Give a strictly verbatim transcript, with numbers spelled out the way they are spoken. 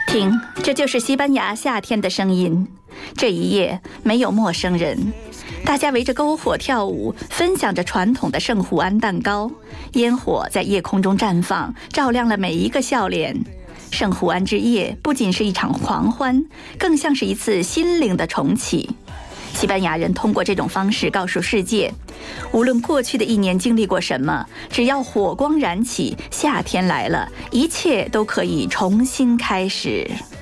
听，这就是西班牙夏天的声音。这一夜没有陌生人，大家围着篝火跳舞，分享着传统的圣胡安蛋糕，烟火在夜空中绽放，照亮了每一个笑脸。圣胡安之夜不仅是一场狂欢，更像是一次心灵的重启。西班牙人通过这种方式告诉世界，无论过去的一年经历过什么，只要火光燃起，夏天来了，一切都可以重新开始。